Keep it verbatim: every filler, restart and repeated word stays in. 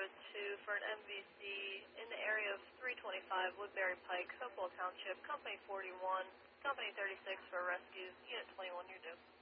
two for an M V C in the area of three twenty-five Woodbury Pike, Hopewell Township, Company forty-one, Company thirty-six for rescue, Unit twenty-one, you're due.